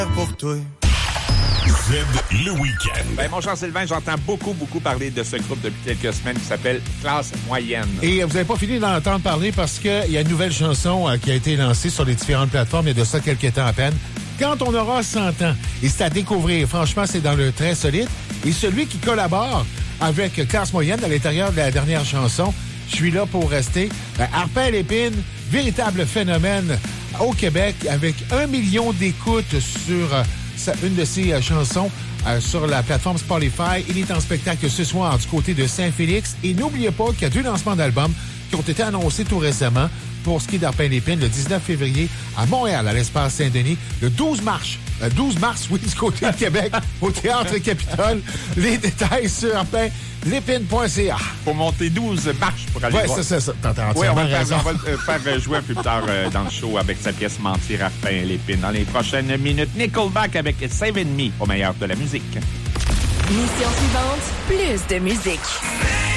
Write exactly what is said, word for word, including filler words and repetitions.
pour toi. Z, le week-end. Ben, mon Jean-Sylvain, j'entends beaucoup, beaucoup parler de ce groupe depuis quelques semaines qui s'appelle Classe Moyenne. Et vous n'avez pas fini d'en entendre parler parce qu'il y a une nouvelle chanson euh, qui a été lancée sur les différentes plateformes il y a de ça quelques temps à peine. Quand on aura cent ans, et c'est à découvrir. Franchement, c'est dans le très solide. Et celui qui collabore avec Classe Moyenne à l'intérieur de la dernière chanson, je suis là pour rester. Ben, Arpin Lépine, véritable phénomène au Québec avec un million d'écoutes sur euh, sa, une de ses euh, chansons euh, sur la plateforme Spotify. Il est en spectacle ce soir du côté de Saint-Félix. Et n'oubliez pas qu'il y a deux lancements d'albums qui ont été annoncés tout récemment pour ce qui est d'Arpin Lépine, le dix-neuf février à Montréal, à l'Espace Saint-Denis, le douze mars, le douze mars, oui, du côté de Québec, au Théâtre Capitole. Les détails sur arpin lépine point c a. Pour monter douze marches pour aller ouais, voir. Oui, c'est ça. T'as oui, on va, faire, on va le faire jouer un peu plus tard euh, dans le show avec sa pièce Mentir, Arpin Lépine. Dans les prochaines minutes, Nickelback avec Save Me au meilleur de la musique. Mission suivante, plus de musique.